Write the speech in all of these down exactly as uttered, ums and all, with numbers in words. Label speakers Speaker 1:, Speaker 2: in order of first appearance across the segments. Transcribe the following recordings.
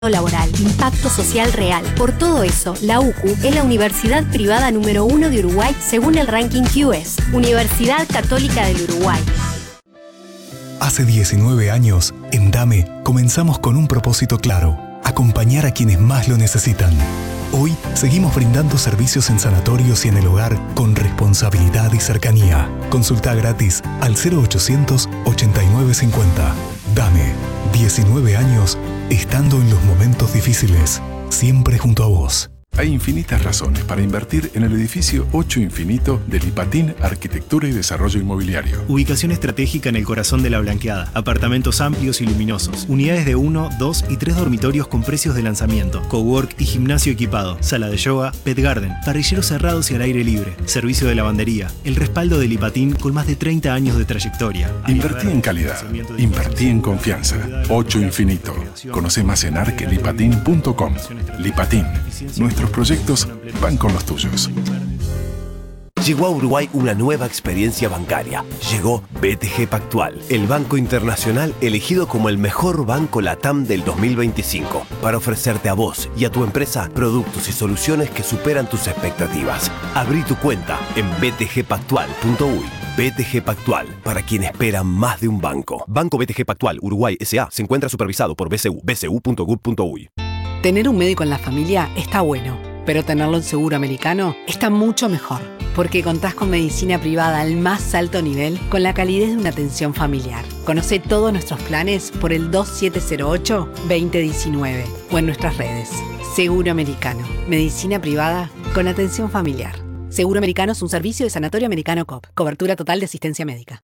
Speaker 1: laboral, impacto social real. Por todo eso, la U C U es la universidad privada número uno de Uruguay según el ranking Q S, Universidad Católica del Uruguay.
Speaker 2: Hace diecinueve años, en DAME, comenzamos con un propósito claro: acompañar a quienes más lo necesitan. Hoy, seguimos brindando servicios en sanatorios y en el hogar con responsabilidad y cercanía. Consulta gratis al cero ochocientos ochenta y nueve cincuenta. DAME, diecinueve años, estando en los momentos difíciles, siempre junto a vos.
Speaker 3: Hay infinitas razones para invertir en el edificio ocho Infinito de Lipatín Arquitectura y Desarrollo Inmobiliario.
Speaker 4: Ubicación estratégica en el corazón de la Blanqueada. Apartamentos amplios y luminosos. Unidades de uno, dos y tres dormitorios con precios de lanzamiento. Cowork y gimnasio equipado. Sala de yoga, pet garden. Parrilleros cerrados y al aire libre. Servicio de lavandería. El respaldo de Lipatín con más de treinta años de trayectoria.
Speaker 3: Invertí en calidad. Invertí en confianza. ocho Infinito. Conoce más en arquelipatin punto com. Lipatín. Nuestros proyectos van con los tuyos.
Speaker 5: Llegó a Uruguay una nueva experiencia bancaria. Llegó B T G Pactual, el banco internacional elegido como el mejor banco LATAM del dos mil veinticinco, para ofrecerte a vos y a tu empresa productos y soluciones que superan tus expectativas. Abrí tu cuenta en b t g pactual punto u y. B T G Pactual, para quien espera más de un banco. Banco B T G Pactual Uruguay S A se encuentra supervisado por B C U, b c u punto gov punto u y.
Speaker 6: Tener un médico en la familia está bueno, pero tenerlo en seguro americano está mucho mejor, porque contás con medicina privada al más alto nivel con la calidez de una atención familiar. Conoce todos nuestros planes por el dos siete cero ocho, dos cero uno nueve o en nuestras redes. Seguro Americano, medicina privada con atención familiar. Seguro Americano es un servicio de Sanatorio Americano C O P. Cobertura total de asistencia médica.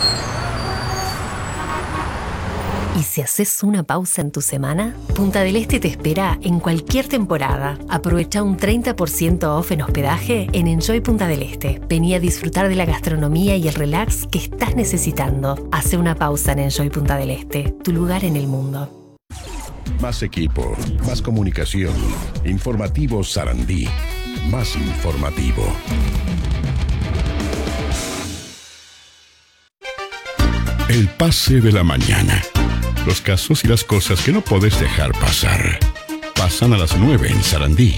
Speaker 1: ¿Y si haces una pausa en tu semana? Punta del Este te espera en cualquier temporada. Aprovecha un treinta por ciento off en hospedaje en Enjoy Punta del Este. Vení a disfrutar de la gastronomía y el relax que estás necesitando. Hace una pausa en Enjoy Punta del Este, tu lugar en el mundo.
Speaker 7: Más equipo, más comunicación. Informativo Sarandí. Más informativo. El pase de la mañana. Los casos y las cosas que no podés dejar pasar. Pasan a las nueve en Sarandí.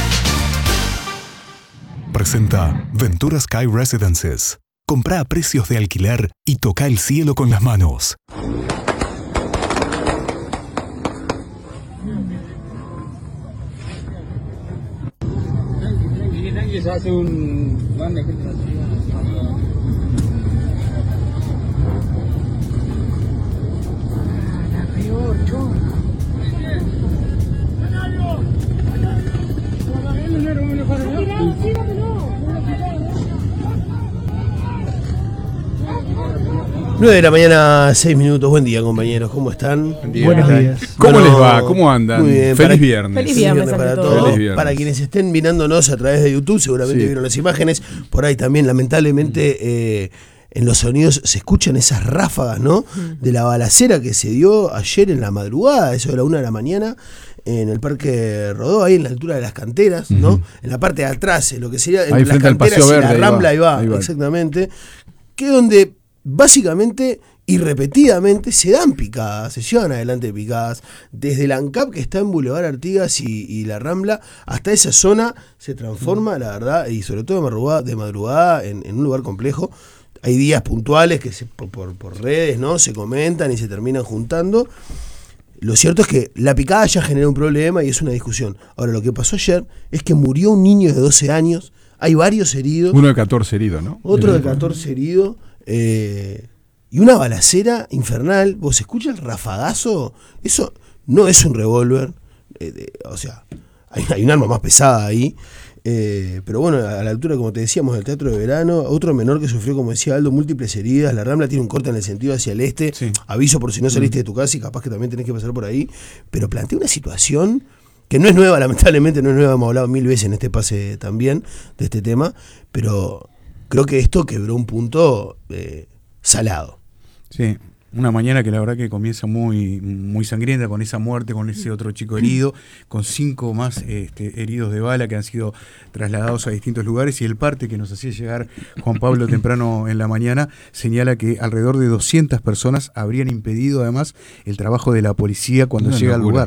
Speaker 2: Presenta Ventura Sky Residences. Comprá a precios de alquiler y toca el cielo con las manos.
Speaker 8: Hace un banda que
Speaker 9: nueve de la mañana, seis minutos. Buen día, compañeros. ¿Cómo están?
Speaker 10: Día. Buenos días.
Speaker 3: ¿Cómo
Speaker 9: bueno,
Speaker 3: les va? ¿Cómo andan?
Speaker 9: Muy bien.
Speaker 3: Feliz
Speaker 9: para,
Speaker 3: viernes.
Speaker 10: Feliz viernes,
Speaker 9: Feliz viernes para
Speaker 10: todos.
Speaker 9: todos.
Speaker 3: Viernes.
Speaker 9: Para quienes estén mirándonos a través de YouTube, seguramente
Speaker 3: Sí.
Speaker 9: vieron las imágenes. Por ahí también, lamentablemente, eh, en los sonidos se escuchan esas ráfagas, ¿no? De la balacera que se dio ayer en la madrugada, eso de la una de la mañana, en el Parque Rodó, ahí en la altura de las canteras, ¿no? Uh-huh. En la parte de atrás, en lo que sería entre
Speaker 3: ahí
Speaker 9: las canteras y
Speaker 3: verde,
Speaker 9: la Rambla, ahí va,
Speaker 3: ahí va,
Speaker 9: exactamente. Que donde básicamente y repetidamente se dan picadas, se llevan adelante picadas, desde el ANCAP que está en Boulevard Artigas y, y la Rambla, hasta esa zona se transforma, la verdad, y sobre todo de madrugada, de madrugada en, en un lugar complejo. Hay días puntuales que se, por, por, por redes, ¿no? Se comentan y se terminan juntando. Lo cierto es que la picada ya genera un problema y es una discusión. Ahora, lo que pasó ayer es que murió un niño de doce años, hay varios heridos.
Speaker 3: Uno de catorce heridos, ¿no?
Speaker 9: Otro de catorce heridos. Eh, y una balacera infernal. ¿Vos escuchás el rafagazo? Eso no es un revólver. Eh, eh, o sea, hay, hay un arma más pesada ahí. Eh, pero bueno, a la altura, como te decíamos, del Teatro de Verano, otro menor que sufrió, como decía Aldo, múltiples heridas. La Rambla tiene un corte en el sentido hacia el este. Sí. Aviso por si no saliste de tu casa y capaz que también tenés que pasar por ahí. Pero plantea una situación que no es nueva, lamentablemente no es nueva. Hemos hablado mil veces en este pase también de este tema. Pero creo que esto quebró un punto eh, salado.
Speaker 10: Sí. Una mañana que la verdad que comienza muy, muy sangrienta, con esa muerte, con ese otro chico herido, con cinco más este, heridos de bala que han sido trasladados a distintos lugares, y el parte que nos hacía llegar Juan Pablo temprano en la mañana señala que alrededor de doscientas personas habrían impedido además el trabajo de la policía cuando no, llega al lugar.